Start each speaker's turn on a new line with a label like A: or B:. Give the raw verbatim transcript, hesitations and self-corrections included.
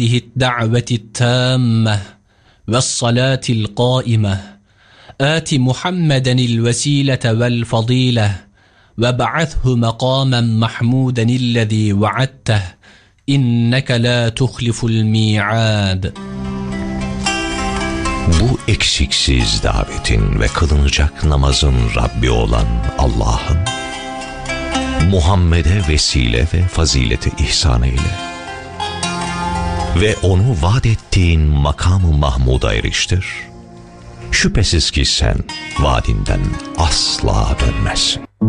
A: الدعوة التامة والصلاة القائمة آت محمدا الوسيلة والفضيلة وابعثه مقاما محمودا الذي وعدته إنك لا تخلف الميعاد.
B: Bu eksiksiz davetin ve kılınacak namazın Rabbi olan Allah'ım, Muhammed'e vesile ve fazileti ihsan eyle ve onu vaat ettiğin makam-ı Mahmud'a eriştir. Şüphesiz ki sen vaadinden asla dönmezsin.